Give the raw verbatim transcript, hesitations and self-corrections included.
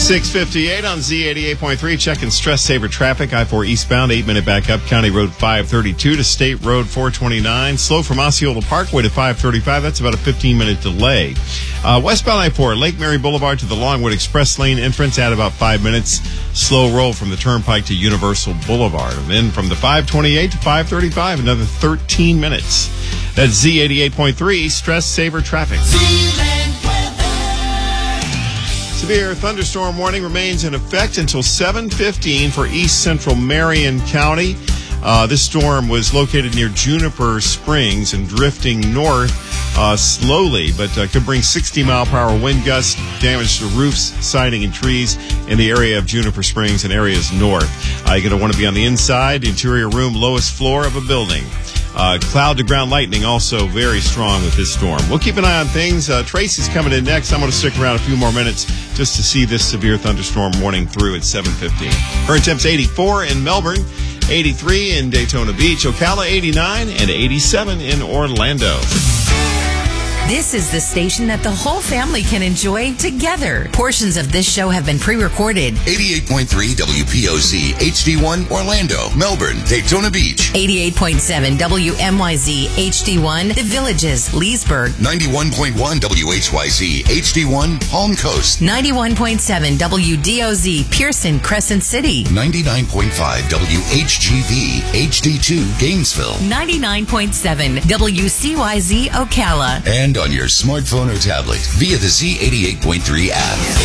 six fifty-eight on Z eighty-eight point three. Checking stress saver traffic. I four eastbound, eight minute backup. County Road five thirty-two to State Road four twenty-nine. Slow from Osceola Parkway to five thirty-five. That's about a fifteen minute delay. Uh, westbound I four, Lake Mary Boulevard to the Longwood Express Lane entrance. Add about five minutes. Slow roll from the Turnpike to Universal Boulevard. And then from the five twenty-eight to five thirty-five, another thirteen minutes. That's Z eighty-eight point three stress saver traffic. Severe thunderstorm warning remains in effect until seven fifteen for east central Marion County. Uh, this storm was located near Juniper Springs and drifting north uh, slowly, but uh, could bring sixty mile per hour wind gusts, damage to roofs, siding, and trees in the area of Juniper Springs and areas north. Uh, you're going to want to be on the inside, interior room, lowest floor of a building. Uh, cloud to ground lightning also very strong with this storm. We'll keep an eye on things. Uh, Tracy's coming in next. I'm going to stick around a few more minutes just to see this severe thunderstorm warning through at seven fifteen. Current temps eighty-four in Melbourne, eighty-three in Daytona Beach, Ocala eighty-nine, and eighty-seven in Orlando. This is the station that the whole family can enjoy together. Portions of this show have been pre-recorded. eighty-eight point three W P O Z H D one Orlando, Melbourne, Daytona Beach. eighty-eight point seven W M Y Z H D one The Villages, Leesburg. ninety-one point one W H Y Z H D one Palm Coast. ninety-one point seven W D O Z Pearson, Crescent City. ninety-nine point five W H G V H D two Gainesville. ninety-nine point seven W C Y Z Ocala. And on your smartphone or tablet via the Z eighty-eight point three app.